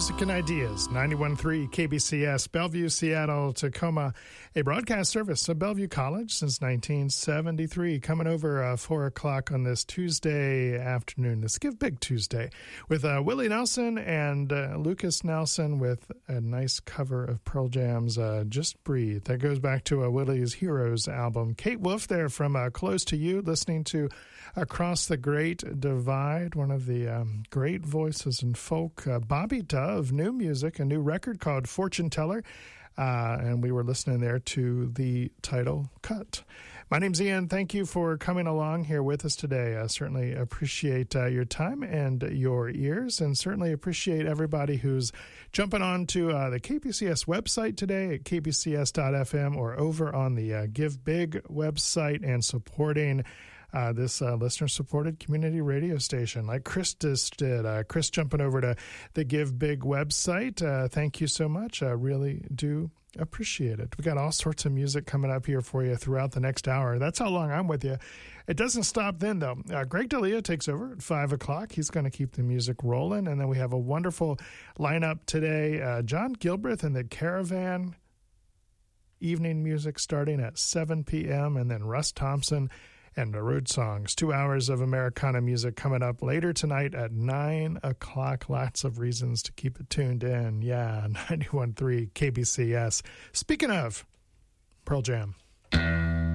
Music and Ideas, 91.3 KBCS, Bellevue, Seattle, Tacoma, a broadcast service of Bellevue College since 1973. Coming over 4 o'clock on this Tuesday afternoon, this Give Big Tuesday, with Willie Nelson and Lucas Nelson with a nice cover of Pearl Jam's Just Breathe. That goes back to Willie's Heroes album. Kate Wolf there from Close to You, listening to Across the Great Divide, one of the great voices in folk. Bobby Dove, new music, a new record called Fortune Teller, and we were listening there to the title Cut. My name's Ian. Thank you for coming along here with us today. I certainly appreciate your time and your ears, and certainly appreciate everybody who's jumping on to the KPCS website today at kpcs.fm or over on the Give Big website and supporting this listener-supported community radio station like Chris just did. Chris jumping over to the Give Big website. Thank you so much. I really do appreciate it. We got all sorts of music coming up here for you throughout the next hour. That's how long I'm with you. It doesn't stop then, though. Greg D'Elia takes over at 5 o'clock. He's going to keep the music rolling. And then we have a wonderful lineup today. John Gilbreth and the Caravan, evening music starting at 7 p.m. And then Russ Thompson and the Road Songs. 2 hours of Americana music coming up later tonight at 9 o'clock. Lots of reasons to keep it tuned in. Yeah, 91.3 KBCS. Speaking of Pearl Jam.